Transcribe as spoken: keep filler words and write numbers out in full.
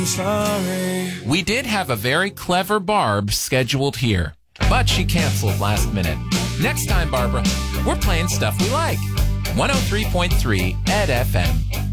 sorry. We did have a very clever Barb scheduled here, but she canceled last minute. Next time, Barbara, we're playing stuff we like. one oh three point three E D F M.